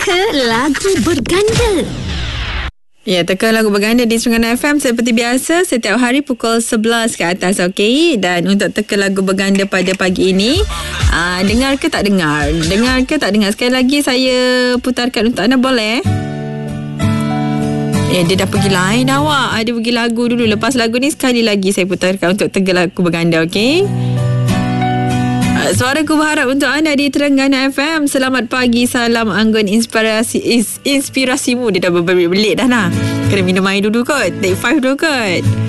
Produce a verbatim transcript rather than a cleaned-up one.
Teka lagu berganda. Ya, teka lagu berganda di Terengganu F M seperti biasa setiap hari pukul sebelas ke atas, okey? Dan untuk teka lagu berganda pada pagi ini, aa, dengar ke tak dengar? Dengar ke tak dengar? Sekali lagi saya putarkan untuk anda, boleh? Eh, dia dah pergi lain awak. Dia pergi lagu dulu. Lepas lagu ni sekali lagi saya putarkan untuk teka lagu berganda, okey? Suara ku berharap untuk anda di Terengganu F M. Selamat pagi, salam anggun inspirasi is, inspirasimu. Dia dah berbelit-belit dah nak. Kena minum air dulu kot. Take five dulu kot.